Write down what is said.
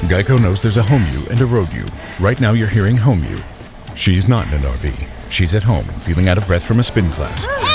Geico knows there's a home you and a road you. Right now you're hearing home you. She's not in an RV. She's at home, feeling out of breath from a spin class.